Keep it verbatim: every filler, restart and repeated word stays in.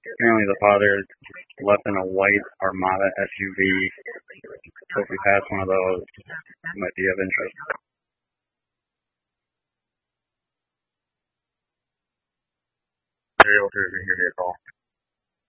Apparently the father left in a white Armada S U V. So if you pass one of those, it might be of interest. Serial to your vehicle.